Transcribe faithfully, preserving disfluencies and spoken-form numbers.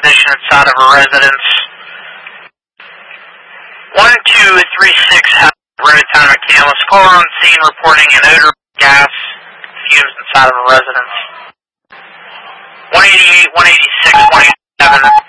condition inside of a residence. one two three six Road Town McCandless. Caller on scene reporting an odor of gas fumes inside of a residence. one eighty-eight, one eighty-six, one eighty-seven.